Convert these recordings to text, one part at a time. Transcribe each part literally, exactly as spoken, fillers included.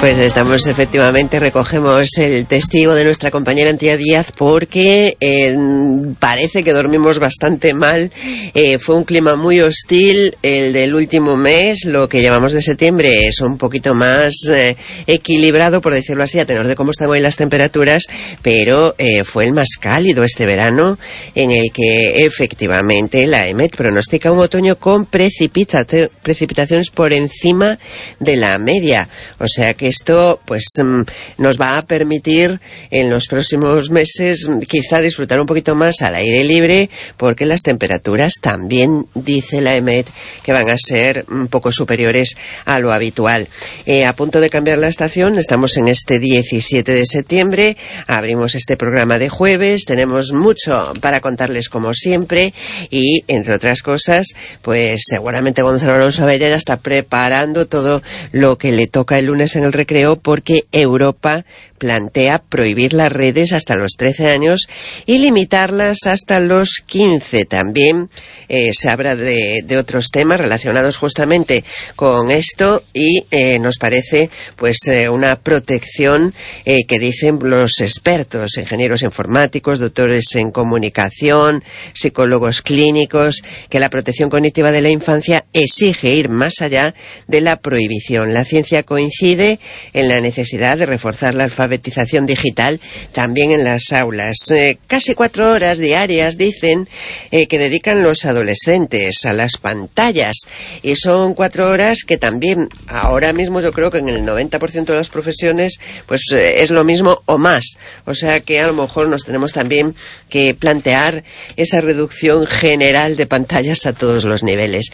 Pues estamos, efectivamente, recogemos el testigo de nuestra compañera Antía Díaz porque eh, parece que dormimos bastante mal. Eh, fue un clima muy hostil el del último mes. Lo que llevamos de septiembre es un poquito más eh, equilibrado, por decirlo así, a tenor de cómo están hoy las temperaturas, pero eh, fue el más cálido este verano, en el que efectivamente la EMET pronostica un otoño con precipita- precipitaciones por encima de la media. O sea que esto pues nos va a permitir en los próximos meses quizá disfrutar un poquito más al aire libre, porque las temperaturas también, dice la EMET, que van a ser un poco superiores a lo habitual. Eh, a punto de cambiar la estación, estamos en este diecisiete de septiembre, abrimos este programa de jueves, tenemos mucho para contarles como siempre y, entre otras cosas, pues seguramente Gonzalo Alonso Abellera está preparando todo lo que le toca el lunes en el recreo, porque Europa plantea prohibir las redes hasta los trece años y limitarlas hasta los quince. También eh, se habla de, de otros temas relacionados justamente con esto y eh, nos parece pues eh, una protección eh, que dicen los expertos, ingenieros informáticos, doctores en comunicación, psicólogos clínicos, que la protección cognitiva de la infancia exige ir más allá de la prohibición. La ciencia coincide en la necesidad de reforzar la alfabetización digital también en las aulas. Eh, casi cuatro horas diarias, dicen, eh, que dedican los adolescentes a las pantallas, y son cuatro horas que también ahora mismo yo creo que en el noventa por ciento de las profesiones pues eh, es lo mismo o más. O sea que a lo mejor nos tenemos también que plantear esa reducción general de pantallas a todos los niveles.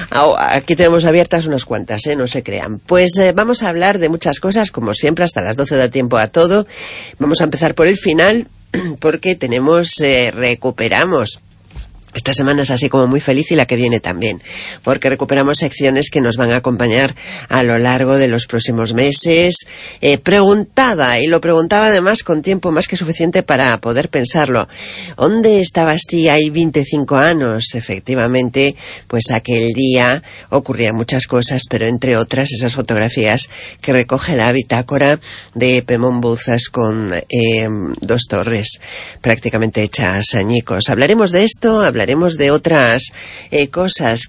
Aquí tenemos abiertas unas cuantas, ¿eh? No se crean. Pues eh, vamos a hablar de muchas cosas, como siempre, hasta las doce da tiempo a todo. Vamos a empezar por el final, porque tenemos, eh, recuperamos. Esta semana es así como muy feliz, y la que viene también, porque recuperamos secciones que nos van a acompañar a lo largo de los próximos meses. Eh, preguntaba, y lo preguntaba además con tiempo más que suficiente para poder pensarlo, ¿dónde estabas ti hai veinticinco años? Efectivamente, pues aquel día ocurrían muchas cosas, pero entre otras esas fotografías que recoge la bitácora de Pemón Bouzas con eh, dos torres prácticamente hechas añicos. Hablaremos de esto, hablaremos Hablaremos de otras eh, cosas